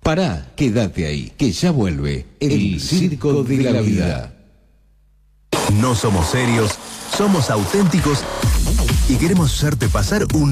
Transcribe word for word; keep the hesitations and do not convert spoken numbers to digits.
Pará, quédate ahí, que ya vuelve el Circo de la Vida. No somos serios, somos auténticos y queremos hacerte pasar un